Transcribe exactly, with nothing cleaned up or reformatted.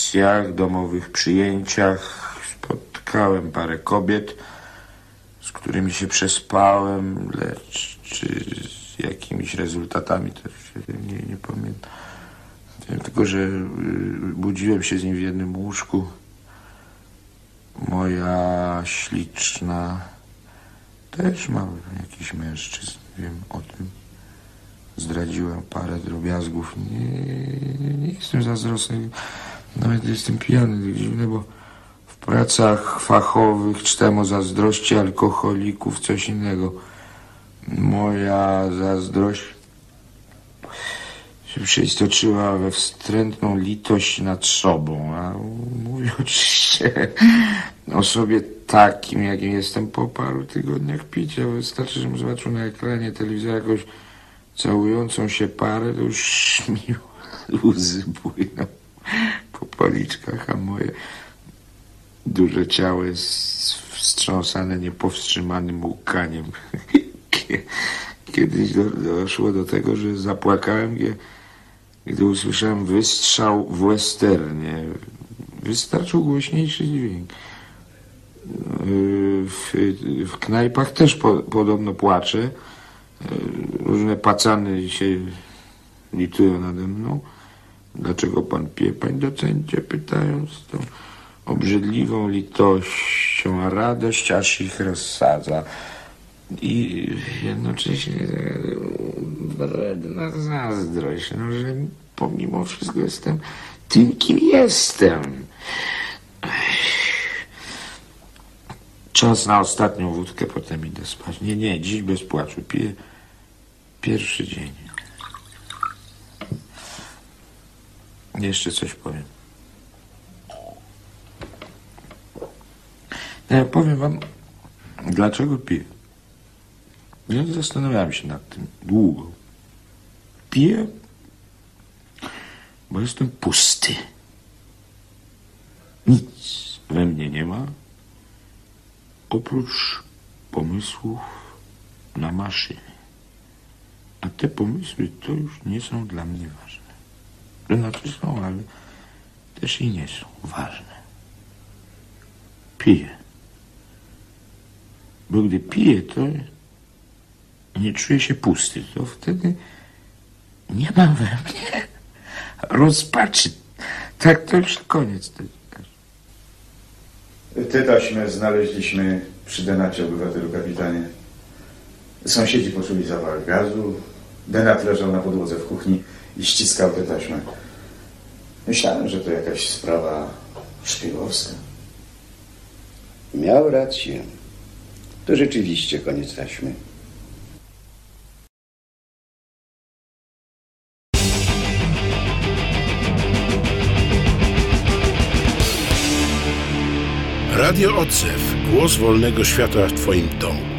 recepcjach, domowych przyjęciach spotkałem parę kobiet, z którymi się przespałem, lecz czy z jakimiś rezultatami to się nie, nie pamiętam. Wiem tylko, że budziłem się z nim w jednym łóżku. Moja śliczna też ma jakiś mężczyzn, wiem o tym. Zdradziłem parę drobiazgów. Nie, nie, nie jestem zazdrosny, nawet jestem pijany, tak dziwne, bo w pracach fachowych czytałem o zazdrości alkoholików, coś innego. Moja zazdrość się przeistoczyła we wstrętną litość nad sobą, a mówię oczywiście o sobie takim, jakim jestem po paru tygodniach picia. Wystarczy, żebym zobaczył na ekranie telewizora jakąś całującą się parę, to już mi łzy płyną po policzkach, a moje duże ciało jest wstrząsane niepowstrzymanym łkaniem. Kiedyś do, doszło do tego, że zapłakałem, gdy usłyszałem wystrzał w westernie. Wystarczył głośniejszy dźwięk. W, w knajpach też po, podobno płacze. Różne pacany się litują nade mną. Dlaczego pan pije, panie docencie? Pytają z tą obrzydliwą litością, a radość aż ich rozsadza. I jednocześnie wredna zazdrość, no, że pomimo wszystko jestem tym, kim jestem. Czas na ostatnią wódkę, potem idę spać. Nie, nie, dziś bez płaczu. Piję pierwszy dzień. Jeszcze coś powiem. Ja powiem wam, dlaczego piję. Ja zastanawiałem się nad tym długo. Piję, bo jestem pusty. Nic we mnie nie ma, oprócz pomysłów na maszyny. A te pomysły to już nie są dla mnie ważne. Znaczy są, ale też i nie są ważne. Piję. Bo gdy piję, to nie czuję się pusty. To wtedy nie mam we mnie rozpaczy. Tak, to już koniec. Tę taśmę znaleźliśmy przy denacie, obywatelu kapitanie. Sąsiedzi poczuli zapach gazu. Denat leżał na podłodze w kuchni i ściskał tę taśmę. Myślałem, że to jakaś sprawa szpiegowska. Miał rację. To rzeczywiście koniec taśmy. Radio Odzew. Głos wolnego świata w twoim domu.